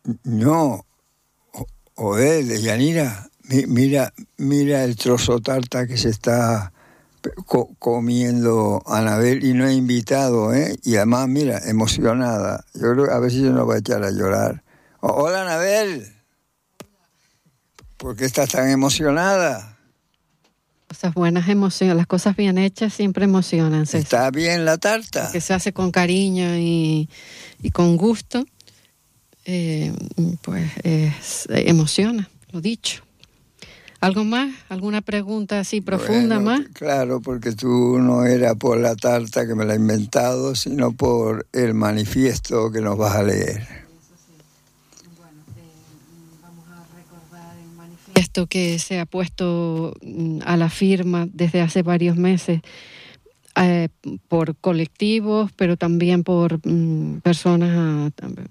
No, de Yanira, mira el trozo tarta que se está comiendo Anabel y no he invitado, ¿eh? Y además, mira, emocionada. Yo creo que a ver si se nos va a echar a llorar. Hola, Anabel. ¿Por qué estás tan emocionada? Cosas buenas emocionan, las cosas bien hechas siempre emocionan, César. ¿Está bien la tarta? Que se hace con cariño y con gusto, pues emociona, lo dicho. ¿Algo más? ¿Alguna pregunta así profunda más? Claro, porque tú no era por la tarta que me la he inventado, sino por el manifiesto que nos vas a leer. Eso sí. Bueno, vamos a recordar el manifiesto que se ha puesto a la firma desde hace varios meses por colectivos, pero también por personas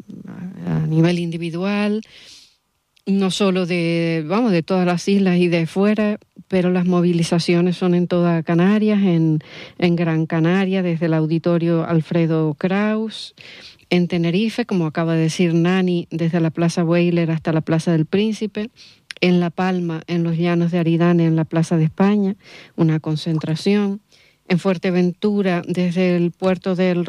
a nivel individual. No solo de todas las islas y de fuera, pero las movilizaciones son en toda Canarias, en Gran Canaria, desde el auditorio Alfredo Kraus, en Tenerife, como acaba de decir Nani, desde la Plaza Weyler hasta la Plaza del Príncipe, en La Palma, en los Llanos de Aridane, en la Plaza de España, una concentración, en Fuerteventura, desde el puerto del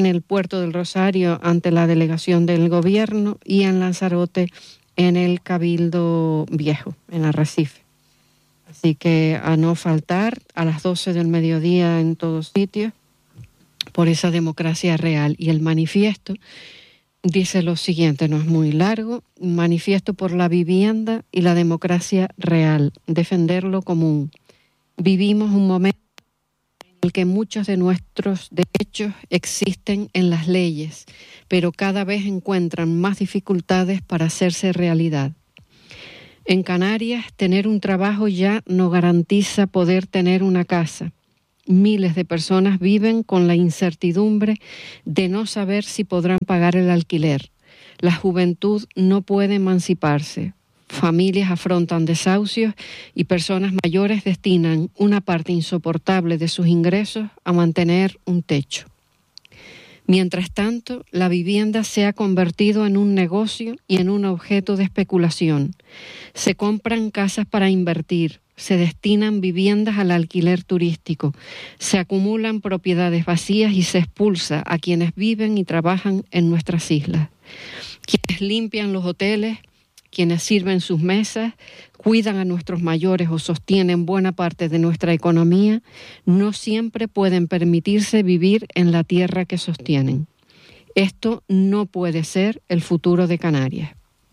Rosario, ante la delegación del gobierno, y en Lanzarote, en el Cabildo Viejo, en Arrecife. Así que a no faltar a las 12 del mediodía en todos sitios por esa democracia real. Y el manifiesto dice lo siguiente, no es muy largo: manifiesto por la vivienda y la democracia real, defender lo común. Vivimos un momento en el que muchos de nuestros derechos existen en las leyes, pero cada vez encuentran más dificultades para hacerse realidad. En Canarias, tener un trabajo ya no garantiza poder tener una casa. Miles de personas viven con la incertidumbre de no saber si podrán pagar el alquiler. La juventud no puede emanciparse. Familias afrontan desahucios y personas mayores destinan una parte insoportable de sus ingresos a mantener un techo. Mientras tanto, la vivienda se ha convertido en un negocio y en un objeto de especulación. Se compran casas para invertir, se destinan viviendas al alquiler turístico, se acumulan propiedades vacías y se expulsa a quienes viven y trabajan en nuestras islas. Quienes limpian los hoteles, quienes sirven sus mesas, cuidan a nuestros mayores o sostienen buena parte de nuestra economía, no siempre pueden permitirse vivir en la tierra que sostienen. Esto no puede ser el futuro de Canarias.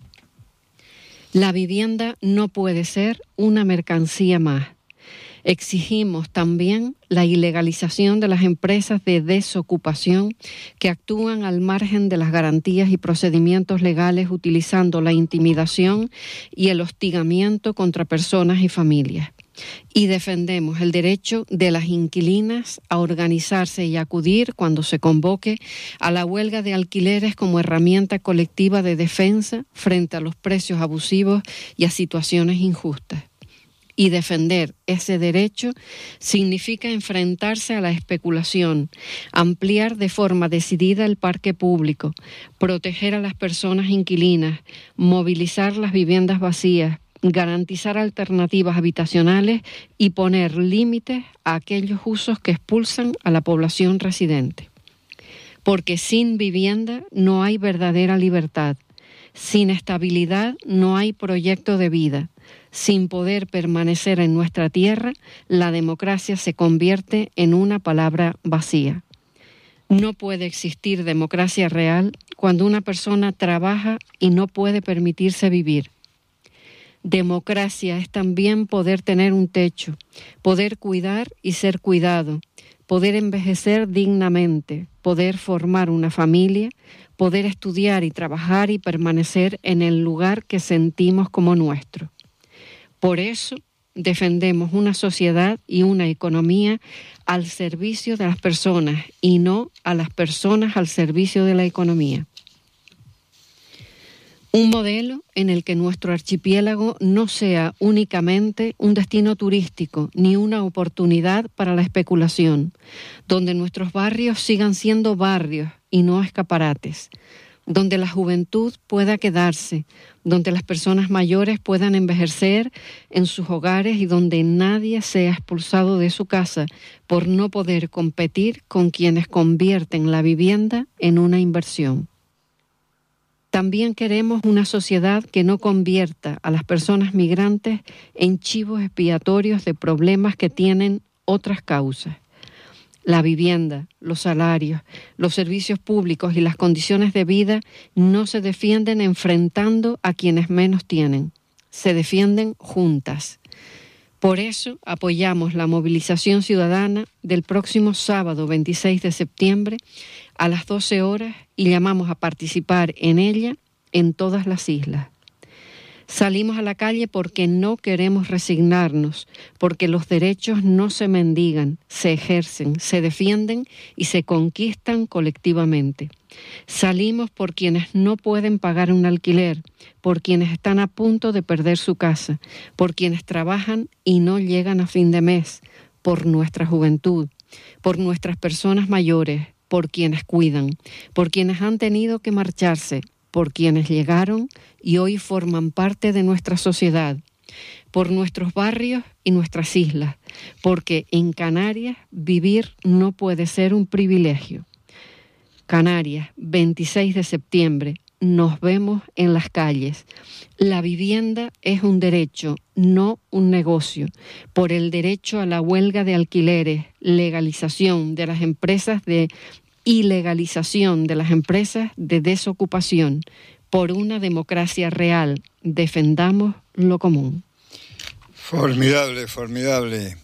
La vivienda no puede ser una mercancía más. Exigimos también la ilegalización de las empresas de desocupación que actúan al margen de las garantías y procedimientos legales utilizando la intimidación y el hostigamiento contra personas y familias. Y defendemos el derecho de las inquilinas a organizarse y acudir cuando se convoque a la huelga de alquileres como herramienta colectiva de defensa frente a los precios abusivos y a situaciones injustas. Y defender ese derecho significa enfrentarse a la especulación, ampliar de forma decidida el parque público, proteger a las personas inquilinas, movilizar las viviendas vacías, garantizar alternativas habitacionales y poner límites a aquellos usos que expulsan a la población residente. Porque sin vivienda no hay verdadera libertad, sin estabilidad no hay proyecto de vida. Sin poder permanecer en nuestra tierra, la democracia se convierte en una palabra vacía. No puede existir democracia real cuando una persona trabaja y no puede permitirse vivir. Democracia es también poder tener un techo, poder cuidar y ser cuidado, poder envejecer dignamente, poder formar una familia, poder estudiar y trabajar y permanecer en el lugar que sentimos como nuestro. Por eso defendemos una sociedad y una economía al servicio de las personas y no a las personas al servicio de la economía. Un modelo en el que nuestro archipiélago no sea únicamente un destino turístico ni una oportunidad para la especulación, donde nuestros barrios sigan siendo barrios y no escaparates. donde la juventud pueda quedarse, donde las personas mayores puedan envejecer en sus hogares y donde nadie sea expulsado de su casa por no poder competir con quienes convierten la vivienda en una inversión. También queremos una sociedad que no convierta a las personas migrantes en chivos expiatorios de problemas que tienen otras causas. La vivienda, los salarios, los servicios públicos y las condiciones de vida no se defienden enfrentando a quienes menos tienen, se defienden juntas. Por eso apoyamos la movilización ciudadana del próximo sábado 26 de septiembre a las 12 horas y llamamos a participar en ella en todas las islas. Salimos a la calle porque no queremos resignarnos, porque los derechos no se mendigan, se ejercen, se defienden y se conquistan colectivamente. Salimos por quienes no pueden pagar un alquiler, por quienes están a punto de perder su casa, por quienes trabajan y no llegan a fin de mes, por nuestra juventud, por nuestras personas mayores, por quienes cuidan, por quienes han tenido que marcharse, por quienes llegaron y hoy forman parte de nuestra sociedad, por nuestros barrios y nuestras islas, porque en Canarias vivir no puede ser un privilegio. Canarias, 26 de septiembre, nos vemos en las calles. La vivienda es un derecho, no un negocio. Por el derecho a la huelga de alquileres, legalización de las empresas de ilegalización de las empresas de desocupación, por una democracia real. Defendamos lo común. Formidable, formidable.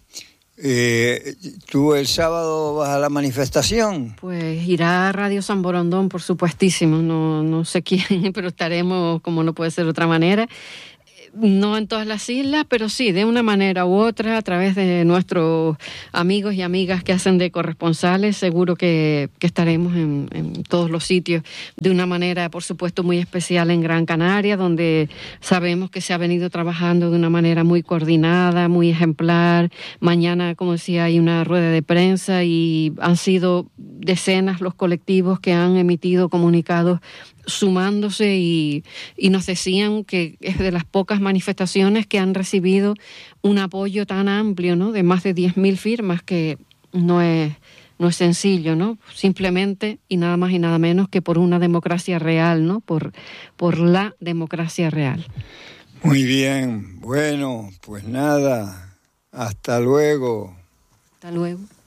¿Tú el sábado vas a la manifestación? Pues irá a Radio San Borondón, por supuestísimo. No sé quién, pero estaremos, como no puede ser de otra manera. No en todas las islas, pero sí, de una manera u otra, a través de nuestros amigos y amigas que hacen de corresponsales, seguro que estaremos en todos los sitios, de una manera, por supuesto, muy especial en Gran Canaria, donde sabemos que se ha venido trabajando de una manera muy coordinada, muy ejemplar. Mañana, como decía, hay una rueda de prensa y han sido decenas los colectivos que han emitido comunicados sumándose y nos decían que es de las pocas manifestaciones que han recibido un apoyo tan amplio, ¿no? De más de 10.000 firmas, que no es sencillo, ¿no? Simplemente y nada más y nada menos que por una democracia real, ¿no? Por la democracia real. Muy bien, bueno, pues nada, hasta luego. Hasta luego.